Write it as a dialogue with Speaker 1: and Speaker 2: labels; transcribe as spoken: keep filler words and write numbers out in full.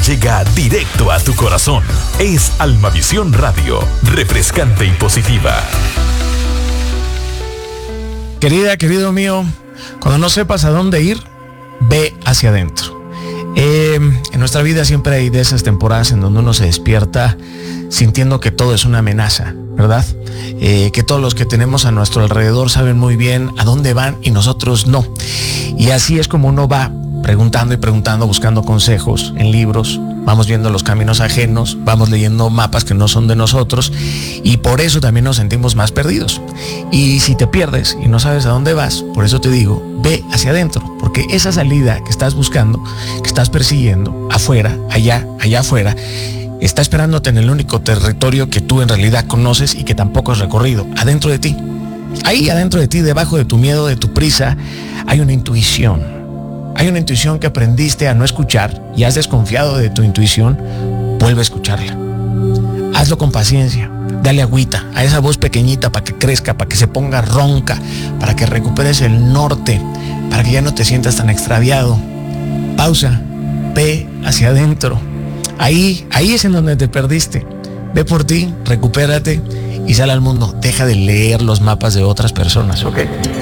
Speaker 1: llega directo a tu corazón. Es Almavisión Radio, refrescante y positiva.
Speaker 2: Querida, querido mío, cuando no sepas a dónde ir, ve hacia adentro. Eh, en nuestra vida siempre hay de esas temporadas en donde uno se despierta sintiendo que todo es una amenaza, ¿verdad? Eh, que todos los que tenemos a nuestro alrededor saben muy bien a dónde van y nosotros no. Y así es como uno va preguntando y preguntando, buscando consejos en libros, vamos viendo los caminos ajenos, vamos leyendo mapas que no son de nosotros y por eso también nos sentimos más perdidos. Y si te pierdes y no sabes a dónde vas, por eso te digo, ve hacia adentro, porque esa salida que estás buscando, que estás persiguiendo, afuera, allá, allá afuera, está esperándote en el único territorio que tú en realidad conoces y que tampoco has recorrido, adentro de ti. Ahí adentro de ti, debajo de tu miedo, de tu prisa, hay una intuición. Hay una intuición que aprendiste a no escuchar y has desconfiado de tu intuición, vuelve a escucharla. Hazlo con paciencia, dale agüita a esa voz pequeñita para que crezca, para que se ponga ronca, para que recuperes el norte, para que ya no te sientas tan extraviado. Pausa, ve hacia adentro. Ahí, ahí es en donde te perdiste. Ve por ti, recupérate y sal al mundo. Deja de leer los mapas de otras personas, ¿ok?